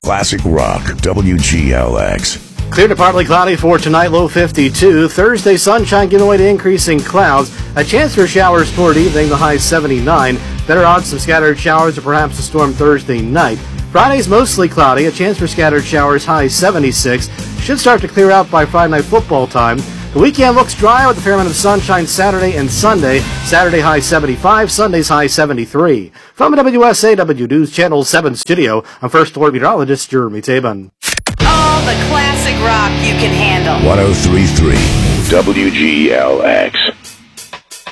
Classic Rock, WGLX. Clear to partly cloudy for tonight, low 52. Thursday, sunshine giving way to increasing clouds. A chance for showers toward evening, the high 79. Better odds some scattered showers or perhaps a storm Thursday night. Friday's mostly cloudy, a chance for scattered showers, high 76. Should start to clear out by Friday night football time. The weekend looks dry with a fair amount of sunshine Saturday and Sunday. Saturday high 75, Sunday's high 73. From the WSAW News Channel 7 studio, I'm First Alert Meteorologist Jeremy Tabin. All the classic rock you can handle. 103.3 WGLX.